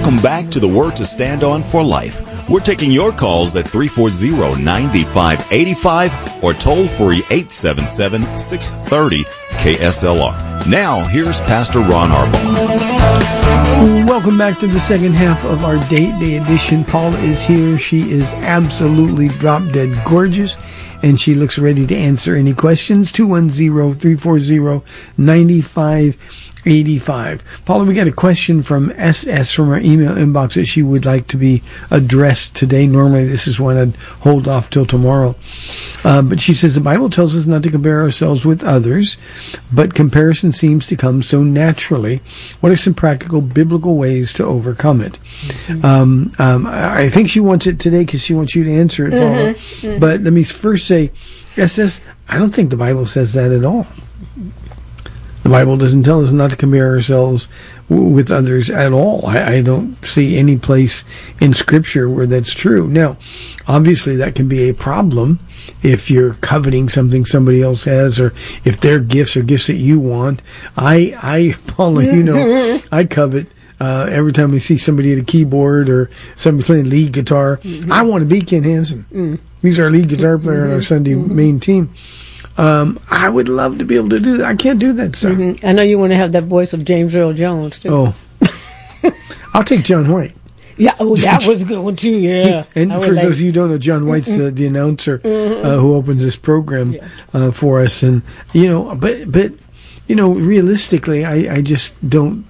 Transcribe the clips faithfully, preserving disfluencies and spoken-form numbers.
Welcome back to the Word to Stand On for Life. We're taking your calls at three four zero, nine five eight five or toll free eight seven seven, six three zero, K S L R. Now, here's Pastor Ron Arbaugh. Welcome back to the second half of our Date Day edition. Paula is here. She is absolutely drop-dead gorgeous, and she looks ready to answer any questions. two one zero, three four zero, nine five eight five. Paula, we got a question from S S from our email inbox that she would like to be addressed today. Normally, this is one I'd hold off till tomorrow. Uh, but she says, the Bible tells us not to compare ourselves with others, but comparison seems to come so naturally. What are some practical biblical ways to overcome it? Mm-hmm. Um, um, I think she wants it today because she wants you to answer it, Paula. Mm-hmm. Mm-hmm. But let me first say, S S, I don't think the Bible says that at all. The Bible doesn't tell us not to compare ourselves w- with others at all. I, I don't see any place in Scripture where that's true. Now, obviously, that can be a problem if you're coveting something somebody else has, or if their gifts are gifts that you want. I, I, Paula, you know, I covet uh, every time I see somebody at a keyboard or somebody playing lead guitar. Mm-hmm. I want to be Ken Hansen. Mm. He's our lead guitar player mm-hmm. on our Sunday mm-hmm. main team. Um, I would love to be able to do that. I can't do that stuff. Mm-hmm. I know you want to have that voice of James Earl Jones, too. Oh. I'll take John White. Yeah, oh, that was a good one, too, yeah. And for like... those of you who don't know, John White's mm-hmm. the, the announcer mm-hmm. uh, who opens this program yeah. uh, for us. And, you know, but, but you know, realistically, I, I just don't...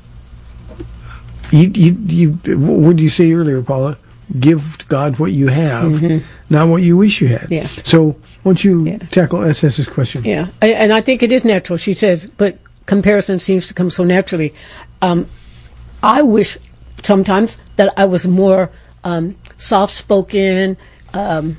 You, you, you, what did you say earlier, Paula? Give God what you have, mm-hmm. not what you wish you had. Yeah. So... Why don't you yeah. tackle SS's question? Yeah, I, and I think it is natural. She says, but comparison seems to come so naturally. Um, I wish sometimes that I was more um, soft-spoken. Um,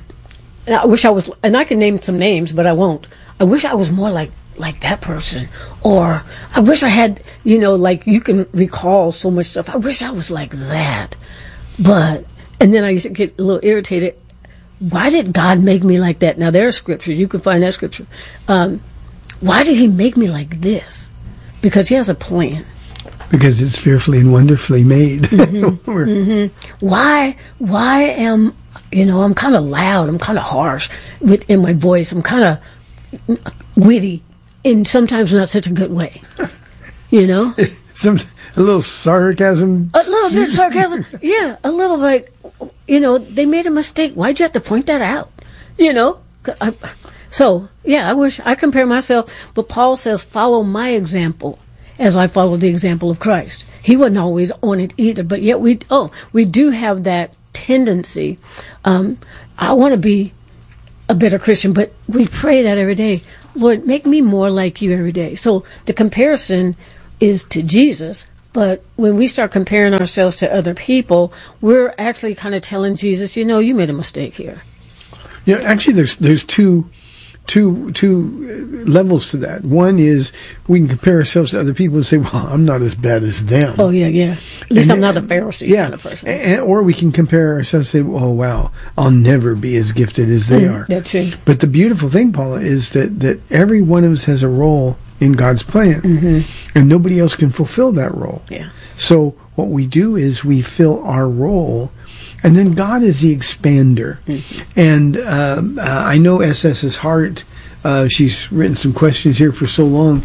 I wish I was, and I can name some names, but I won't. I wish I was more like, like that person. Or I wish I had, you know, like you can recall so much stuff. I wish I was like that. But, and then I used to get a little irritated. Why did God make me like that? Now, there's scripture. You can find that scripture. Um, why did he make me like this? Because he has a plan. Because it's fearfully and wonderfully made. Mm-hmm. mm-hmm. Why, why am, you know, I'm kind of loud. I'm kind of harsh with, in my voice. I'm kind of witty in sometimes not such a good way. You know? Some, a little sarcasm. A little bit of sarcasm. Yeah, a little bit. You know, they made a mistake. Why'd you have to point that out? You know? I, so, yeah, I wish I compare myself. But Paul says, follow my example as I follow the example of Christ. He wasn't always on it either. But yet we, oh, we do have that tendency. Um, I want to be a better Christian, but we pray that every day. Lord, make me more like you every day. So the comparison is to Jesus. But when we start comparing ourselves to other people, we're actually kind of telling Jesus, you know, you made a mistake here. Yeah, actually, there's there's two, two, two levels to that. One is we can compare ourselves to other people and say, well, I'm not as bad as them. Oh, yeah, yeah. At least and I'm not a Pharisee yeah, kind of person. And, or we can compare ourselves and say, oh, wow, I'll never be as gifted as they mm, are. That's true. But the beautiful thing, Paula, is that, that every one of us has a role in God's plan, mm-hmm. and nobody else can fulfill that role. Yeah. So what we do is we fill our role, and then God is the expander. Mm-hmm. And uh, uh, I know SS's heart. Uh, she's written some questions here for so long.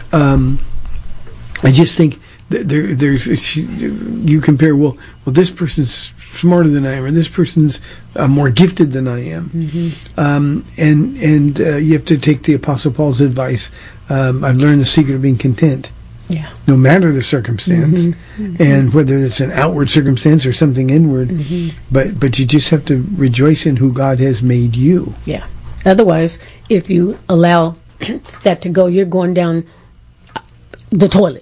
Um, I just think th- there, there's she, you compare. Well, well, this person's smarter than I am, or this person's uh, more gifted than I am. Mm-hmm. Um, and and uh, you have to take the Apostle Paul's advice. Um, I've learned the secret of being content. Yeah. No matter the circumstance, mm-hmm. Mm-hmm. and whether it's an outward circumstance or something inward, mm-hmm. but but you just have to rejoice in who God has made you. Yeah. Otherwise, if you allow that to go, you're going down the toilet,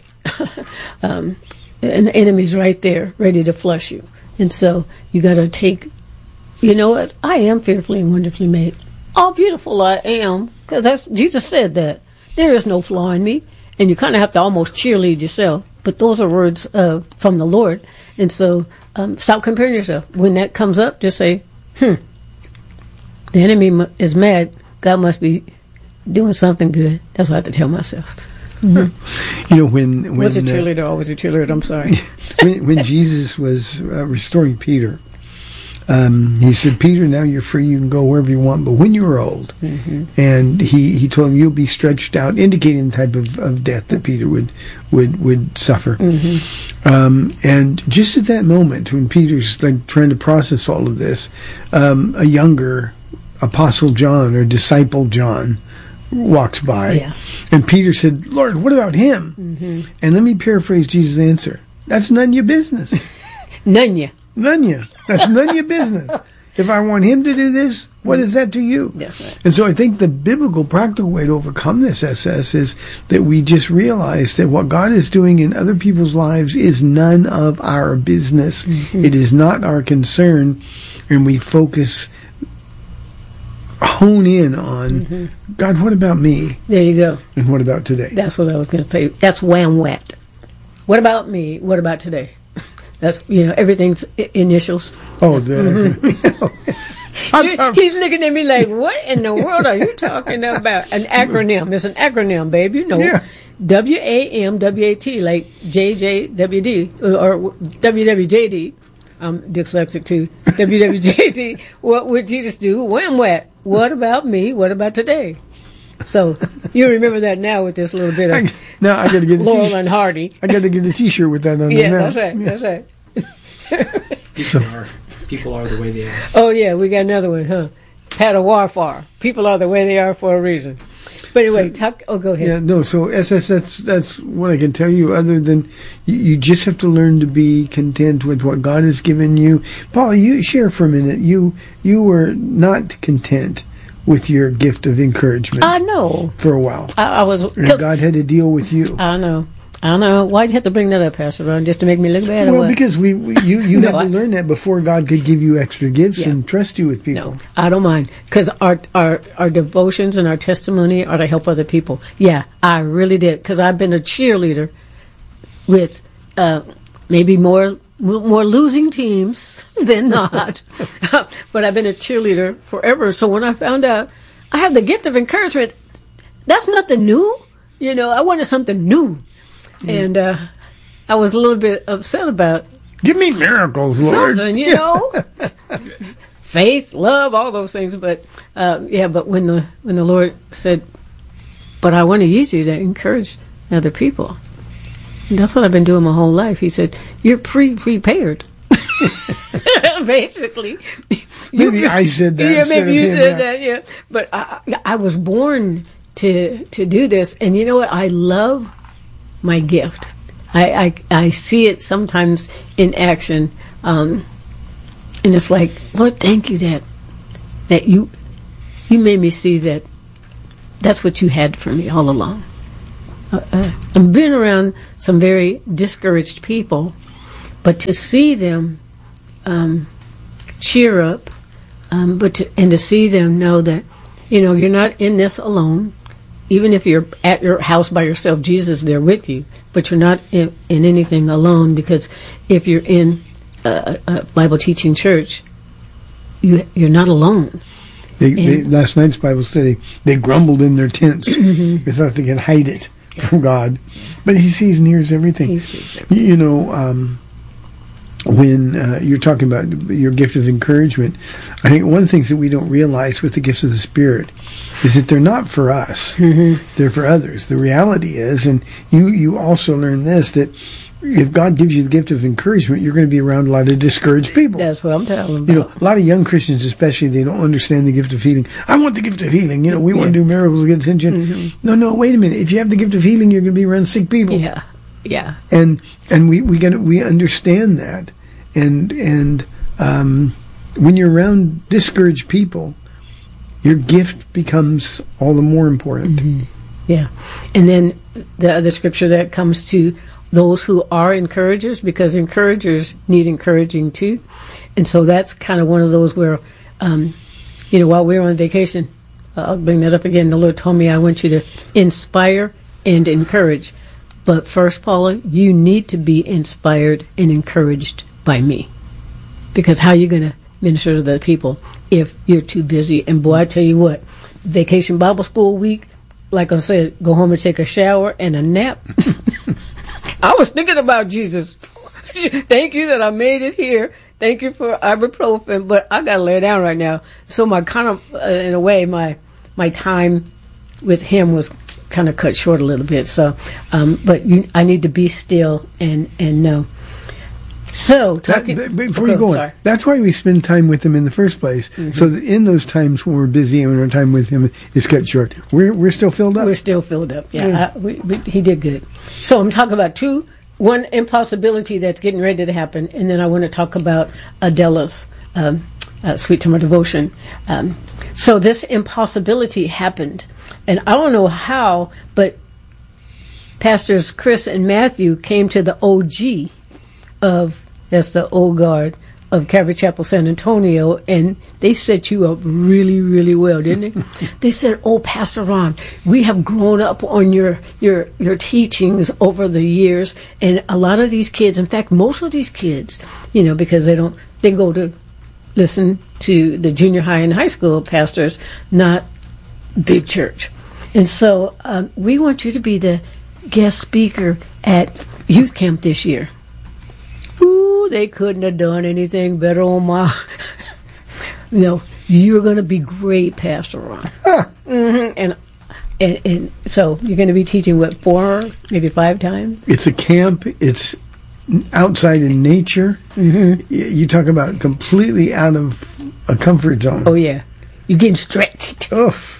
um, and the enemy's right there, ready to flush you. And so you got to take. You know what? I am fearfully and wonderfully made. How beautiful I am, because that's Jesus said that. There is no flaw in me. And you kind of have to almost cheerlead yourself. But those are words uh, from the Lord. And so um, stop comparing yourself. When that comes up, just say, hmm, the enemy is mad. God must be doing something good. That's what I have to tell myself. Mm-hmm. You know, when when was a cheerleader, uh, always a cheerleader. I'm sorry. when, when Jesus was uh, restoring Peter, um, he said, "Peter, now you're free. You can go wherever you want. But when you're old," mm-hmm. and he, he told him, "You'll be stretched out," indicating the type of, of death that Peter would would would suffer. Mm-hmm. Um, and just at that moment, when Peter's like trying to process all of this, um, a younger Apostle John or disciple John walks by, yeah. and Peter said, "Lord, what about him?" Mm-hmm. And let me paraphrase Jesus' answer: "That's none of your business." None ya. None ya. That's none of your business. If I want him to do this, what is that to you? That's right. And so I think the biblical, practical way to overcome this S S is that we just realize that what God is doing in other people's lives is none of our business. Mm-hmm. It is not our concern, and we focus, hone in on, mm-hmm. God, what about me? There you go. And what about today? That's what I was going to say. That's wham wet. What about me? What about today? That's, you know, everything's I- initials. Oh, the mm-hmm. He's looking at me like, what in the world are you talking about? An acronym. It's an acronym, babe. You know, yeah. W A M W A T, like J J W D, or W W J D. I'm dyslexic too. W W J D. What would Jesus do? Wham wet. What about me? What about today? So you remember that now with this little bit of I, now I got to get a Laurel t-shirt. and Hardy. I got to get a T-shirt with that on yeah, there now. That's right. Yeah, that's right. People are people are the way they are. Oh yeah, we got another one, huh? Pat a warfar. People are the way they are for a reason. But anyway, so, talk. Oh, go ahead. Yeah, no. So S S, that's that's what I can tell you. Other than you, you just have to learn to be content with what God has given you. Paul, you share for a minute. You you were not content with your gift of encouragement. I know. For a while. I, I was. And God had to deal with you. I know. I know. Why'd you have to bring that up, Pastor Ron? Just to make me look bad? Well, or what? because we, we you, you no, had to I, learn that before God could give you extra gifts yeah. and trust you with people. No, I don't mind. Because our, our, our devotions and our testimony are to help other people. Yeah, I really did. Because I've been a cheerleader with uh, maybe more more losing teams than not. But I've been a cheerleader forever. So when I found out I have the gift of encouragement, that's nothing new. You know, I wanted something new. Mm. And uh, I was a little bit upset about give me miracles, Lord. Something, you know. Faith, love, all those things. But, uh, yeah, but when the when the Lord said, but I want to use you to encourage other people. And that's what I've been doing my whole life. He said, you're pre-prepared. Basically. Maybe you, I said that. Yeah, maybe you him, said yeah. that, yeah. But I, I was born to to do this. And you know what? I love my gift. I, I, I see it sometimes in action. Um, and it's like, Lord, thank you that that you you made me see that that's what you had for me all along. Uh, uh, I've been around some very discouraged people, but to see them um, cheer up, um, but to, and to see them know that, you know, you're not in this alone. Even if you're at your house by yourself, Jesus is there with you, but you're not in, in anything alone, because if you're in a, a Bible teaching church, you, you're not alone. They, they, last night's Bible study, they grumbled in their tents. Mm-hmm. They thought they could hide it from God. But He sees and hears everything. He sees everything. You know, um, when uh, you're talking about your gift of encouragement, I think one of the things that we don't realize with the gifts of the Spirit is that they're not for us. Mm-hmm. They're for others. The reality is, and you, you also learn this, that if God gives you the gift of encouragement, you're going to be around a lot of discouraged people. That's what I'm talking about. You know, a lot of young Christians especially, they don't understand the gift of healing. I want the gift of healing. You know, we yeah. want to do miracles against attention. Mm-hmm. No, no, wait a minute. If you have the gift of healing, you're going to be around sick people. Yeah, yeah. And and we we get we understand that, and and um, when you're around discouraged people, your gift becomes all the more important. Mm-hmm. Yeah, and then the other scripture that comes to those who are encouragers, because encouragers need encouraging too. And so that's kind of one of those where, um, you know, while we were on vacation, uh, I'll bring that up again. The Lord told me, I want you to inspire and encourage. But first, Paula, you need to be inspired and encouraged by me. Because how are you going to minister to the people if you're too busy? And boy, I tell you what, Vacation Bible School week, like I said, go home and take a shower and a nap. I was thinking about Jesus. Thank you that I made it here. Thank you for ibuprofen, but I got to lay down right now. So my kind of, uh, in a way, my my time with him was kind of cut short a little bit. So, um, but you, I need to be still and and know. So, talking, that, before okay, you go on, sorry. that's why we spend time with him in the first place. Mm-hmm. So that in those times when we're busy and when our time with him is cut short, we're we're still filled up. We're still filled up. Yeah, yeah. I, we, we, he did good. So I'm talking about two, one impossibility that's getting ready to happen, and then I want to talk about Adela's um, uh, Sweet Summer Devotion. Um, so this impossibility happened, and I don't know how, but Pastors Chris and Matthew came to the O G of, that's the old guard of Calvary Chapel San Antonio, and they set you up really, really well, didn't they? They said, "Oh, Pastor Ron, we have grown up on your your your teachings over the years, and a lot of these kids, in fact, most of these kids, you know, because they don't, they go to listen to the junior high and high school pastors, not big church, and so um, we want you to be the guest speaker at youth camp this year." Ooh, they couldn't have done anything better on my... you know, you're going to be great, Pastor Ron. Huh. Mm-hmm. And, and and so you're going to be teaching, what, four, maybe five times? It's a camp. It's outside in nature. Mm-hmm. You talk about completely out of a comfort zone. Oh, yeah. You're getting stretched. Oof.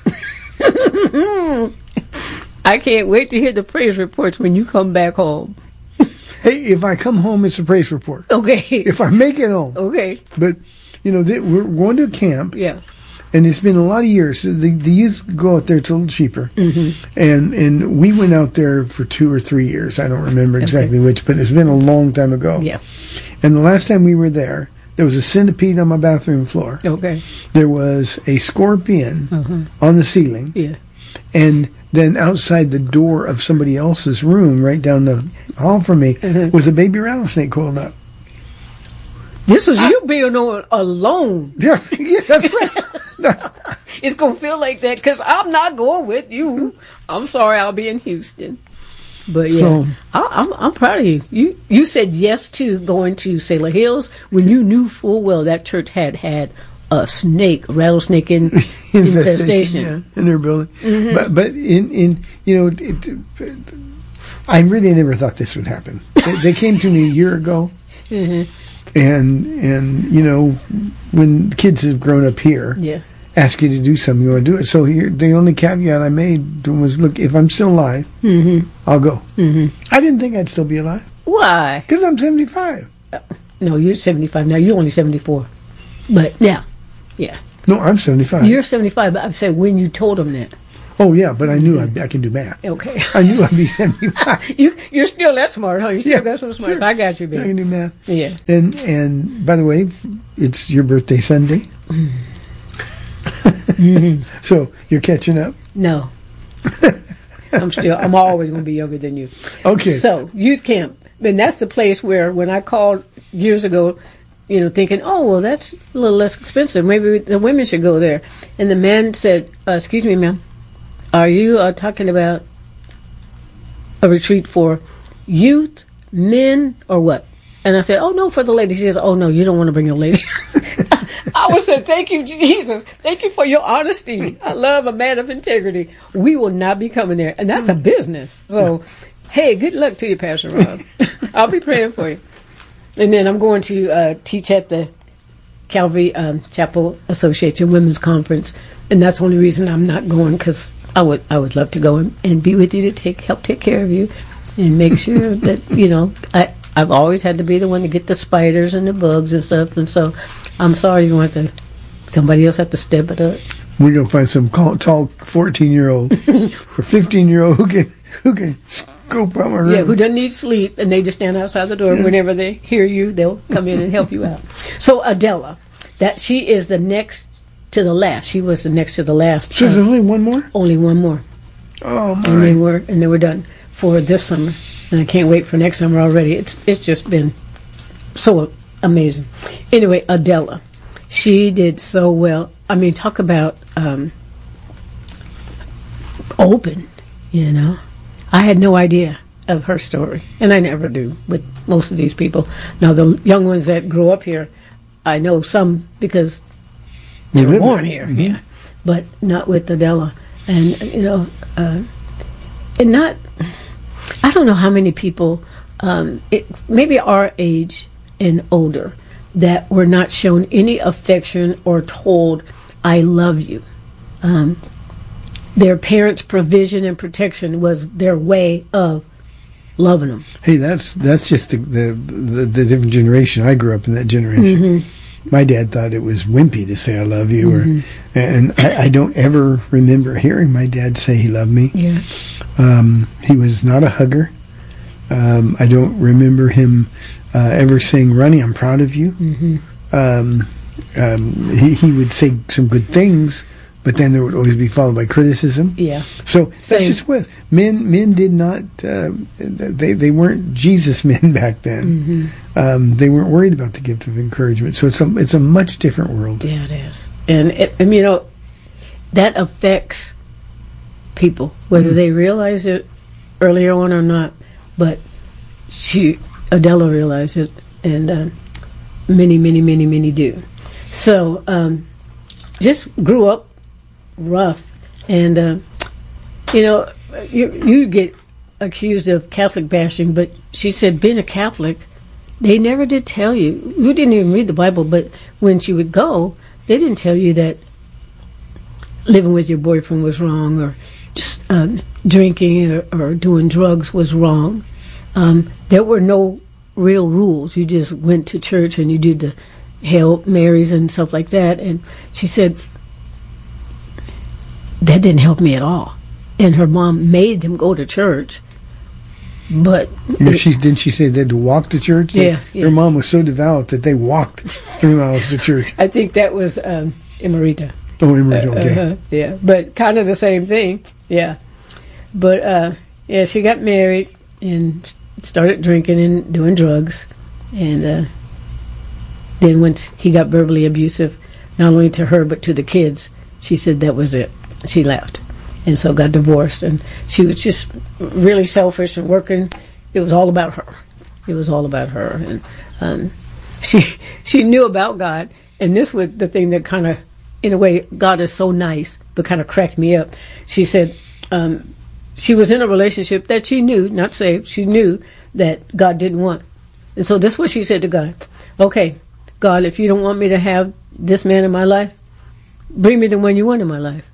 I can't wait to hear the praise reports when you come back home. Hey, if I come home, it's a praise report. Okay. If I make it home. Okay. But, you know, they, we're going to a camp. Yeah. And it's been a lot of years. The, the youth go out there, it's a little cheaper. Mm-hmm. And and we went out there for two or three years. I don't remember exactly okay. which, but it's been a long time ago. Yeah. And the last time we were there, there was a centipede on my bathroom floor. Okay. There was a scorpion uh-huh. on the ceiling. Yeah. And then outside the door of somebody else's room, right down the hall from me, mm-hmm. was a baby rattlesnake coiled up. This is I, you being on alone. Yeah, yeah, that's right. It's going to feel like that because I'm not going with you. I'm sorry, I'll be in Houston. But yeah, so, I, I'm I'm proud of you. You you said yes to going to Sailor Hills when you knew full well that church had had a snake, a rattlesnake in, infestation, infestation. Yeah, in their building. Mm-hmm. But but in, in you know, it, it, I really never thought this would happen. They, they came to me a year ago, mm-hmm. and and you know, when kids have grown up here, yeah. ask you to do something, you want to do it. So here, the only caveat I made was, look, if I'm still alive, mm-hmm. I'll go. Mm-hmm. I didn't think I'd still be alive. Why? Because I'm seventy-five. Uh, no, you're seventy-five now. You're only seventy-four. But yeah. Yeah. No, I'm seventy-five. You're seventy-five, but I'm saying when you told them that. Oh, yeah, but I knew I'd, I can do math. Okay. I knew I'd be seventy-five. you, you're still that smart, huh? You're still yeah, that so smart. Sure. I got you, baby. I can do math. Yeah. And, and by the way, it's your birthday Sunday. Mm-hmm. So, you're catching up? No. I'm still, I'm always going to be younger than you. Okay. So, youth camp. And that's the place where when I called years ago, you know, thinking, oh, well, that's a little less expensive. Maybe the women should go there. And the man said, uh, excuse me, ma'am, are you uh, talking about a retreat for youth, men, or what? And I said, oh, no, for the ladies. He says, oh, no, you don't want to bring your lady. I would say, thank you, Jesus. Thank you for your honesty. I love a man of integrity. We will not be coming there. And that's a business. So, hey, good luck to you, Pastor Rob. I'll be praying for you. And then I'm going to uh, teach at the Calvary um, Chapel Association Women's Conference, and that's the only reason I'm not going, because I would I would love to go and, and be with you to take help take care of you and make sure that, you know, I, I've always had to be the one to get the spiders and the bugs and stuff, and so I'm sorry you want to, somebody else have to step it up. We're going to find some tall fourteen-year-old or fifteen-year-old who can, who can scope out my room. Yeah, who doesn't need sleep, and they just stand outside the door. Yeah. Whenever they hear you, they'll come in and help you out. So Adela, that she is the next to the last. She was the next to the last. So there's only one more? Only one more. Oh, my. And they were, and they were done for this summer. And I can't wait for next summer already. It's it's just been so amazing. Anyway, Adela, she did so well. I mean, talk about um, open, you know. I had no idea of her story, and I never do with most of these people. Now, the young ones that grew up here, I know some because they You were live born there. here, Mhm. yeah, but not with Adela. And, you know, uh, and not, I don't know how many people, um, it, maybe our age and older, that were not shown any affection or told, I love you. Um, their parents' provision and protection was their way of loving them. Hey, that's that's just the the, the the different generation. I grew up in that generation. Mm-hmm. My dad thought it was wimpy to say I love you, Mm-hmm. or and I, I don't ever remember hearing my dad say he loved me. Yeah. Um, he was not a hugger. Um, I don't remember him uh, ever saying, "Ronnie, I'm proud of you." Mm-hmm. Um, um, he he would say some good things, but then there would always be followed by criticism. Yeah. So that's Same. just what men men did not. Uh, they they weren't Jesus men back then. Mm-hmm. Um, they weren't worried about the gift of encouragement. So it's a it's a much different world. Yeah, it is. And, it, and you know, that affects people, whether Mm-hmm. they realize it earlier on or not. But she, Adela, realized it, and uh, many, many, many, many do. So, um, just grew up rough, and uh, you know, you you get accused of Catholic bashing, but she said being a Catholic, they never did tell you. You didn't even read the Bible, but when she would go, they didn't tell you that living with your boyfriend was wrong, or just, um, drinking or, or doing drugs was wrong. Um, there were no real rules. You just went to church and you did the Hail Marys and stuff like that. And she said that didn't help me at all. And her mom made them go to church, but You know, she didn't she say they had to walk to church? That Yeah, yeah. Her mom was so devout that they walked three miles to church. I think that was um, Emerita. Oh, Emerald, okay. Uh-huh, yeah, but kind of the same thing. Yeah, but uh, yeah, she got married and started drinking and doing drugs, and uh, then once he got verbally abusive, not only to her but to the kids, she said that was it. She left, and so got divorced, and she was just really selfish and working. It was all about her. It was all about her, and um, she she knew about God, and this was the thing that kind of, in a way, God is so nice, but kind of cracked me up. She said um, she was in a relationship that she knew, not saved, she knew that God didn't want. And so this is what she said to God. Okay, God, if you don't want me to have this man in my life, bring me the one you want in my life.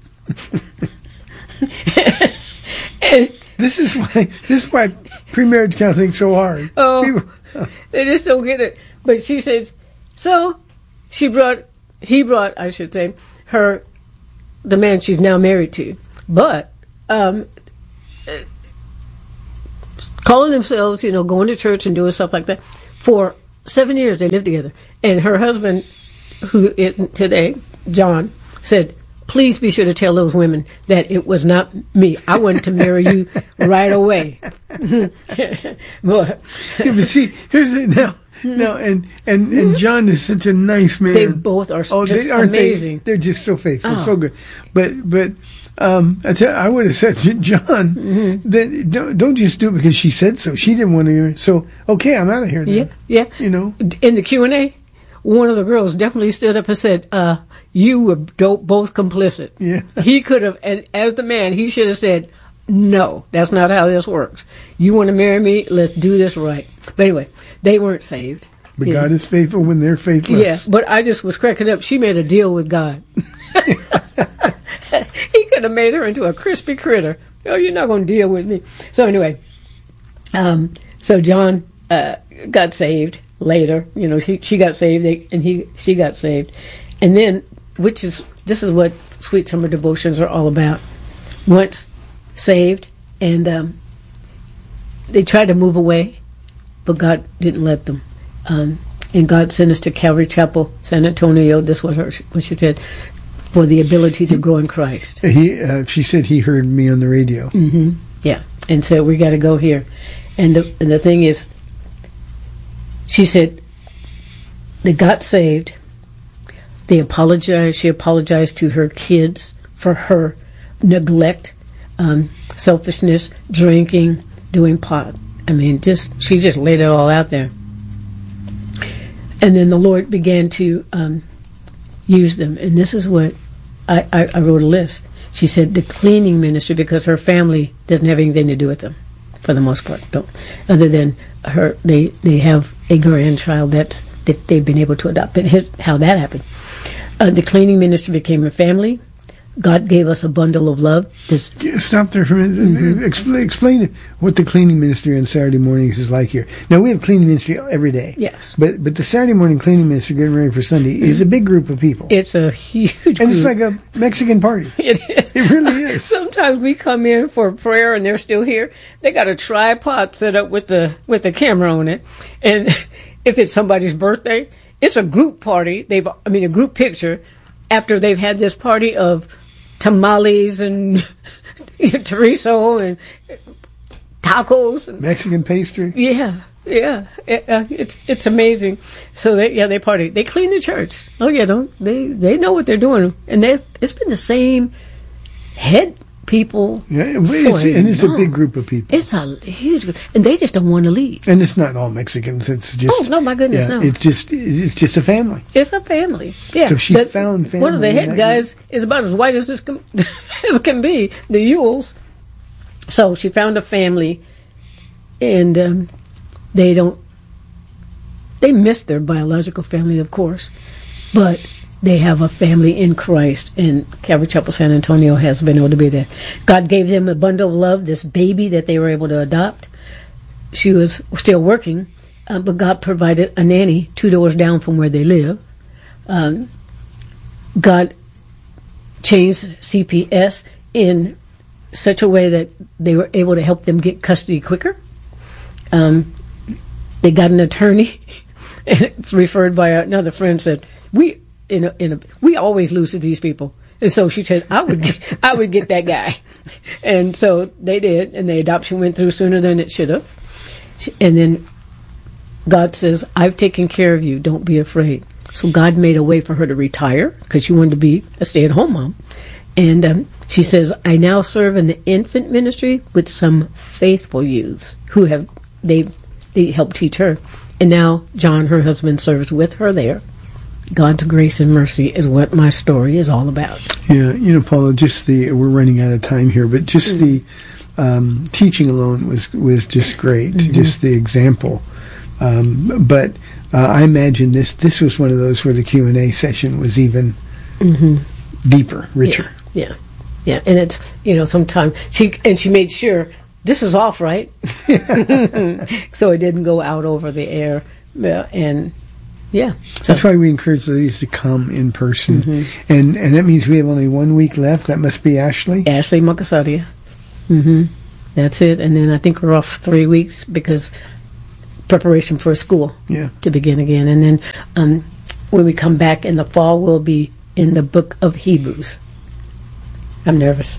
And This is why this is why pre-marriage counseling is so hard. Oh, People- they just don't get it. But she says, so she brought, he brought, I should say, her, the man she's now married to. But, um, uh, calling themselves, you know, going to church and doing stuff like that. For seven years they lived together. And her husband, who is today, John, said, please be sure to tell those women that it was not me. I wanted to marry you right away. But Yeah, but see, here's it now. No, and, and, and John is such a nice man. they both are Oh, just they aren't amazing. they? They're just so faithful, Oh. so good. But but um, I tell, I would have said to John Mm-hmm. that don't, don't just do it because she said so. She didn't want to. So okay, I'm out of here. Then. Yeah, yeah. You know. In the Q and A, one of the girls definitely stood up and said, uh, you were do- both complicit. Yeah. He could have, and as the man, he should have said, no, that's not how this works. You want to marry me? Let's do this right. But anyway, they weren't saved. But Yeah. God is faithful when they're faithless. Yeah, but I just was cracking up. She made a deal with God. He could have made her into a crispy critter. Oh, you're not going to deal with me. So anyway, um, so John uh, got saved later. You know, she she got saved, they, and he she got saved, and then, which is this is what Sweet Summer Devotions are all about. Once saved, and um, they tried to move away, but God didn't let them. Um, and God sent us to Calvary Chapel, San Antonio. This is what, her, what she said, for the ability to grow in Christ. He, uh, she said he heard me on the radio. Mm-hmm. Yeah, and said we got to go here. And the and the thing is, she said they got saved. They apologized. She apologized to her kids for her neglect um, selfishness, drinking, doing pot. I mean, just she just laid it all out there. And then the Lord began to um, use them. And this is what I, I, I wrote a list. She said the cleaning ministry, because her family doesn't have anything to do with them, for the most part. Don't. Other than her, they, they have a grandchild that's that they've been able to adopt. And here's how that happened. Uh, the cleaning ministry became a family. God gave us a bundle of love. This Stop there for a minute. Mm-hmm. Explain, explain what the cleaning ministry on Saturday mornings is like here. Now, we have cleaning ministry every day. Yes. But but the Saturday morning cleaning ministry, getting ready for Sunday, is a big group of people. It's a huge and group. It's like a Mexican party. It is. It really is. Sometimes we come in for prayer and they're still here. They got a tripod set up with the with the camera on it. And if it's somebody's birthday, it's a group party. They've I mean, a group picture after they've had this party of tamales and chorizo and tacos and Mexican pastry. Yeah, yeah, it, uh, it's it's amazing. So they yeah they party. They clean the church. Oh yeah, don't they they know what they're doing, and they it's been the same head people. Yeah, it's, and it's long. A big group of people. It's a huge group, and they just don't want to leave. And it's not all Mexicans. It's just oh no, my goodness, yeah, no. It's just it's just a family. It's a family. Yeah. So she the, found family. One of the head guys group. Is about as white as this can, as can be. The Yules. So she found a family, and um, they don't. They miss their biological family, of course, but they have a family in Christ, and Calvary Chapel San Antonio has been able to be there. God gave them a bundle of love, this baby that they were able to adopt. She was still working, uh, but God provided a nanny two doors down from where they live. Um, God changed C P S in such a way that they were able to help them get custody quicker. Um, they got an attorney, and it's referred by another friend said, we... In a, in a, we always lose to these people, and so she said, "I would, get, I would get that guy," and so they did, and the adoption went through sooner than it should have. And then God says, "I've taken care of you. Don't be afraid." So God made a way for her to retire because she wanted to be a stay-at-home mom, and um, she says, "I now serve in the infant ministry with some faithful youths who have they they helped teach her, and now John, her husband, serves with her there." God's grace and mercy is what my story is all about. Yeah, you know, Paula, just the, we're running out of time here, but just mm-hmm. the um, teaching alone was, was just great, mm-hmm. just the example. Um, but uh, I imagine this, this was one of those where the Q and A session was even mm-hmm. deeper, richer. Yeah, yeah, yeah. And it's, you know, sometimes she, and she made sure this is off, right? So it didn't go out over the air. Uh, and Yeah, so. That's why we encourage ladies to come in person, mm-hmm. and and that means we have only one week left. That must be Ashley. Ashley Makasadia. Mm-hmm. That's it, and then I think we're off three weeks because preparation for school. Yeah. To begin again, and then um, when we come back in the fall, we'll be in the book of Hebrews. I'm nervous.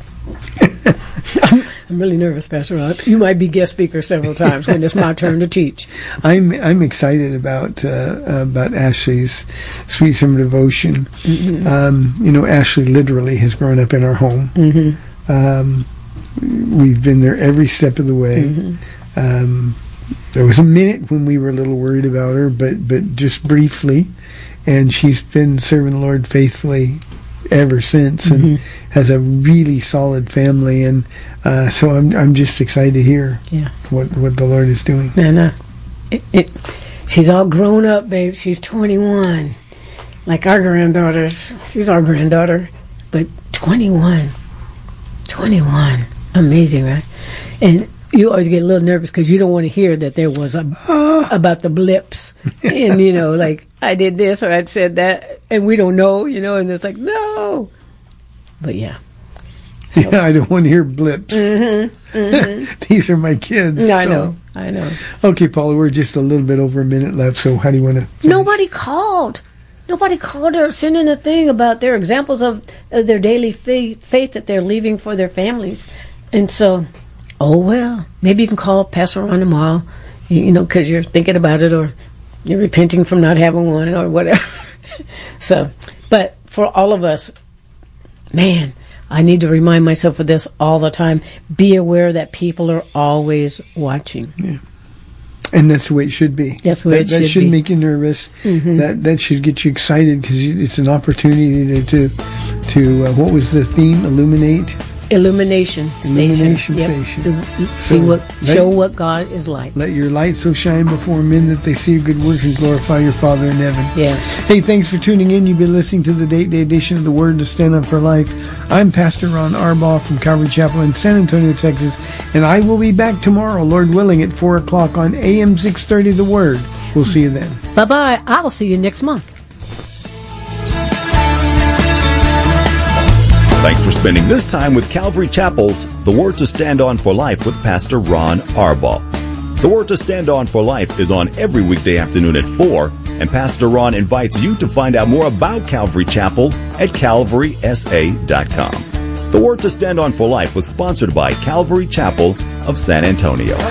I'm, I'm really nervous, Pastor Ron. You might be guest speaker several times when it's my turn to teach. I'm I'm excited about uh, about Ashley's Sweet Summer Devotion. Mm-hmm. Um, you know, Ashley literally has grown up in our home. Mm-hmm. Um, we've been there every step of the way. Mm-hmm. Um, there was a minute when we were a little worried about her, but but just briefly, and she's been serving the Lord faithfully ever since, and mm-hmm. has a really solid family, and uh, so I'm I'm just excited to hear yeah. what what the Lord is doing. No, no, it, it, she's all grown up, babe. She's twenty-one, like our granddaughters. She's our granddaughter, but twenty-one, twenty-one, amazing, right? And you always get a little nervous because you don't want to hear that there was a about the blips, and you know, like I did this or I said that, and we don't know, you know, and it's like no, but yeah, so. Yeah, I don't want to hear blips. Mm-hmm, mm-hmm. These are my kids. No, so. I know, I know. Okay, Paula, we're just a little bit over a minute left, so how do you want to? Finish? Nobody called. Nobody called or sent in a thing about their examples of uh, their daily faith, faith that they're leaving for their families, and so. Oh, well, maybe you can call Pastor Ron tomorrow, you, you know, because you're thinking about it or you're repenting from not having one or whatever. So, but for all of us, man, I need to remind myself of this all the time. Be aware that people are always watching. Yeah. And that's the way it should be. That's the way that, it should That should be. make you nervous. Mm-hmm. That that should get you excited because it's an opportunity to to, to uh, what was the theme? Illuminate. Illumination station. Illumination Yep. station. See So what, let- show what God is like. Let your light so shine before men that they see your good works and glorify your Father in heaven. Yeah. Hey, thanks for tuning in. You've been listening to the Date Day edition of the Word to Stand Up for Life. I'm Pastor Ron Arbaugh from Calvary Chapel in San Antonio, Texas, and I will be back tomorrow, Lord willing, at four o'clock on A M six thirty The Word. We'll see you then. Bye-bye. I will see you next month. Thanks for spending this time with Calvary Chapel's The Word to Stand On for Life with Pastor Ron Arbaugh. The Word to Stand On for Life is on every weekday afternoon at four, and Pastor Ron invites you to find out more about Calvary Chapel at calvary s a dot com. The Word to Stand On for Life was sponsored by Calvary Chapel of San Antonio.